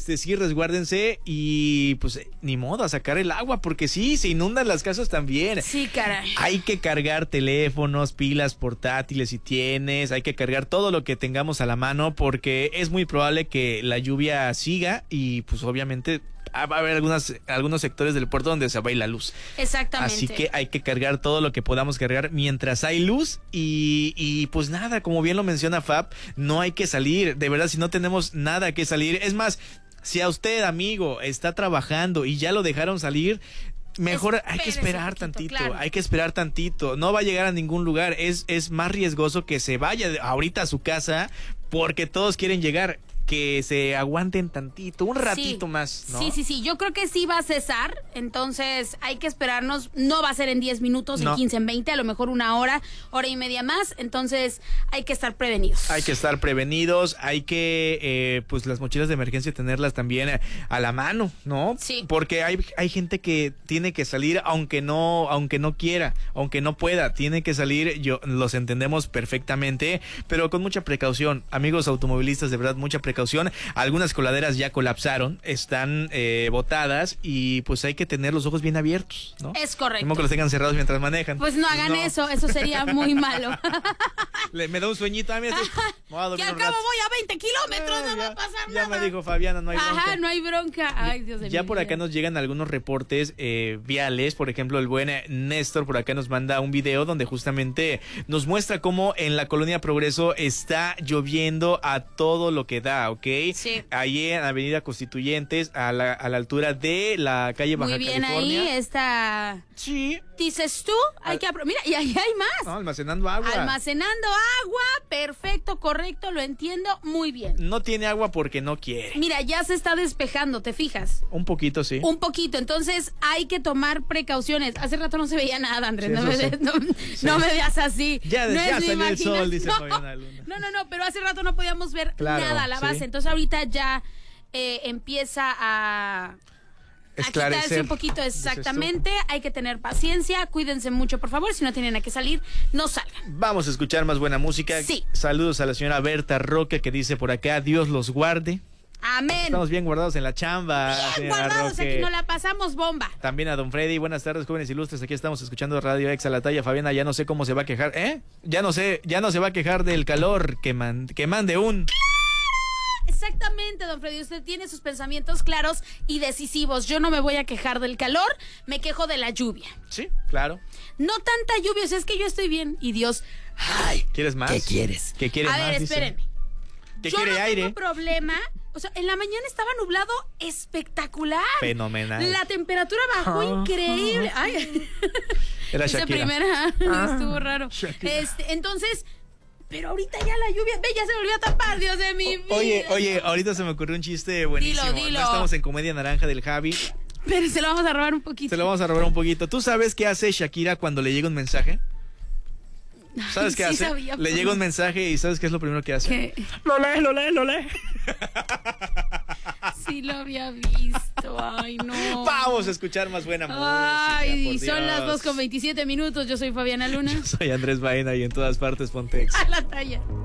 sí, resguárdense y pues ni modo a sacar el agua, porque sí, se inundan las casas también. Sí, caray. Hay que cargar teléfonos, pilas portátiles si tienes, hay que cargar todo lo que tengamos a la mano, porque es muy probable que la lluvia siga y pues obviamente va a haber algunos sectores del puerto donde se va a ir la luz. Exactamente. Así que hay que cargar todo lo que podamos cargar mientras hay luz y pues nada, como bien lo menciona Fab, no hay que salir. De verdad, si no tenemos nada que salir, es más, si a usted, amigo, está trabajando y ya lo dejaron salir, mejor hay que esperar tantito, claro. Hay que esperar tantito. No va a llegar a ningún lugar. Es más riesgoso que se vaya ahorita a su casa porque todos quieren llegar. Que se aguanten tantito, un ratito más, ¿no? Sí, yo creo que sí va a cesar, entonces hay que esperarnos, no va a ser en 10 minutos, en 15, en 20, a lo mejor una hora y media más, entonces hay que estar prevenidos. Hay que, pues las mochilas de emergencia tenerlas también a la mano, ¿no? Sí. Porque hay gente que tiene que salir aunque no quiera, aunque no pueda, tiene que salir, los entendemos perfectamente, pero con mucha precaución, amigos automovilistas, de verdad, mucha precaución. Algunas coladeras ya colapsaron, están botadas y pues hay que tener los ojos bien abiertos, ¿no? Es correcto. Como que los tengan cerrados mientras manejan. Pues no hagan eso sería muy malo. Me da un sueñito a mí. Así, que al cabo voy a 20 kilómetros, no va a pasar nada. Ya me dijo Fabiana, no hay bronca. Ajá, no hay bronca. Ay, Dios de mi Ya por vida. acá nos llegan algunos reportes viales, por ejemplo, el buen Néstor por acá nos manda un video donde justamente nos muestra cómo en la Colonia Progreso está lloviendo a todo lo que da, ¿ok? Sí. Ahí en Avenida Constituyentes, a la altura de la calle Baja California. Muy bien, ahí está. Sí. Dices tú, mira, y ahí hay más. No, almacenando agua. Perfecto, correcto, lo entiendo muy bien. No tiene agua porque no quiere. Mira, ya se está despejando, ¿te fijas? Un poquito, sí. Un poquito, entonces hay que tomar precauciones. Hace rato no se veía nada, Andrés, Sí, no me veas así. Ya salió el sol, dice no, Fabiana Luna. No, pero hace rato no podíamos ver nada a la base, entonces ahorita ya empieza a quitarse un poquito, exactamente. Hay que tener paciencia, cuídense mucho, por favor. Si no tienen a qué salir, no salgan. Vamos a escuchar más buena música. Sí. Saludos a la señora Berta Roque que dice por acá, Dios los guarde. Amén. Estamos bien guardados en la chamba. Bien guardados, Roque. aquí nos la pasamos bomba. También a don Freddy, buenas tardes, jóvenes ilustres. Aquí estamos escuchando Radio Exa La Talla. Fabiana, ya no sé cómo se va a quejar, ya no se va a quejar del calor que mande un... Exactamente, don Freddy, usted tiene sus pensamientos claros y decisivos. Yo no me voy a quejar del calor, me quejo de la lluvia. Sí, claro. No tanta lluvia, o sea, es que yo estoy bien. Y Dios, ay, ¿quieres más? ¿qué quieres? ¿Qué quieres más? A ver, espérenme. ¿Qué yo quiere no aire? tengo problema. O sea, en la mañana estaba nublado espectacular. Fenomenal. La temperatura bajó increíble. Ay. Era Esa Shakira. primera estuvo raro. Entonces, pero ahorita ya la lluvia, ya se volvió a tapar, Dios de mi vida. Oye, ahorita se me ocurrió un chiste buenísimo. Dilo. No estamos en Comedia Naranja del Javi. Pero se lo vamos a robar un poquito. Se lo vamos a robar un poquito. ¿Tú sabes qué hace Shakira cuando le llega un mensaje? ¿Sabes qué hace? Sabía, le llega un mensaje y ¿sabes qué es lo primero que hace? ¿Qué? Lo lee. Sí lo había visto, ay no. Vamos a escuchar más buena música. Ay, son las 2:27. Yo soy Fabiana Luna. Yo soy Andrés Baena y en todas partes Pontex. A la talla.